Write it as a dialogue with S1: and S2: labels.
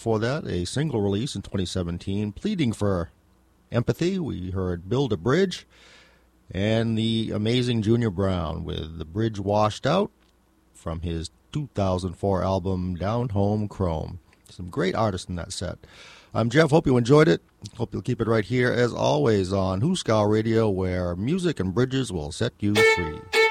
S1: For that, a single release in 2017, Pleading for Empathy. We heard Build a Bridge, and the amazing Junior Brown with The Bridge Washed Out from his 2004 album Down Home Chrome. Some great artists in that set. I'm Jeff. Hope you enjoyed it. Hope you'll keep it right here, as always, on Hooskow Radio, where music and bridges will set you free.